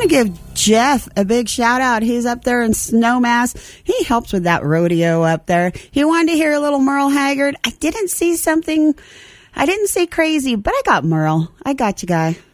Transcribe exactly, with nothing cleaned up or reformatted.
to give Jeff a big shout out. He's up there in Snowmass. He helps with that rodeo up there. He wanted to hear a little Merle Haggard. I didn't see something, I didn't see crazy, but I got Merle. I got you, guy.